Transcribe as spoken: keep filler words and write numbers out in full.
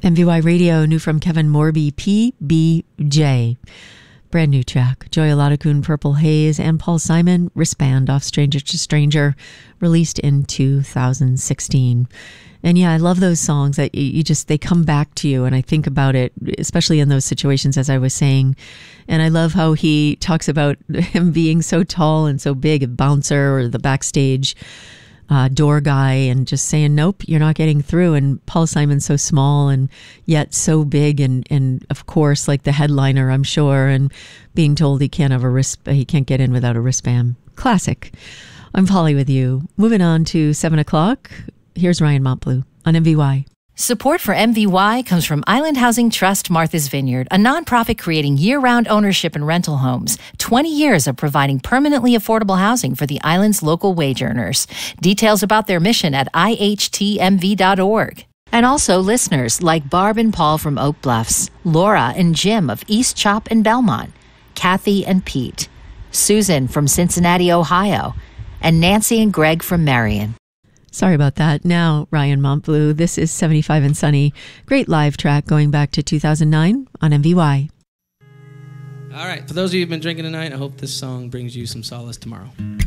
M V Y Radio, new from Kevin Morby, P B J. Brand new track. Joy Oladokun, Purple Haze, and Paul Simon, Wristband off Stranger to Stranger, released in two thousand sixteen. And yeah, I love those songs that you just, they come back to you. And I think about it, especially in those situations, as I was saying. And I love how he talks about him being so tall and so big, a bouncer or the backstage uh, door guy, and just saying, nope, you're not getting through. And Paul Simon's so small and yet so big. And, and of course, like the headliner, I'm sure, and being told he can't have a wrist, he can't get in without a wristband. Classic. I'm Polly with you. Moving on to seven o'clock. Here's Ryan Montbleu on M V Y. Support for M V Y comes from Island Housing Trust Martha's Vineyard, a nonprofit creating year-round ownership and rental homes. twenty years of providing permanently affordable housing for the island's local wage earners. Details about their mission at I H T M V dot org. And also listeners like Barb and Paul from Oak Bluffs, Laura and Jim of East Chop and Belmont, Kathy and Pete, Susan from Cincinnati, Ohio, and Nancy and Greg from Marion. Sorry about that. Now, Ryan Montbleu, this is seventy-five and Sunny. Great live track going back to two thousand nine on M V Y. All right, for those of you who've been drinking tonight, I hope this song brings you some solace tomorrow.